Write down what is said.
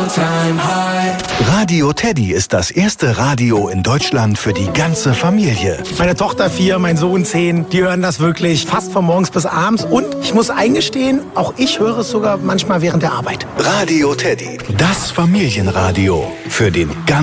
All-Time High. Radio Teddy ist das erste Radio in Deutschland für die ganze Familie. Meine Tochter 4, mein Sohn 10, die hören das wirklich fast von morgens bis abends. Und ich muss eingestehen, auch ich höre es sogar manchmal während der Arbeit. Radio Teddy, das Familienradio für den ganzen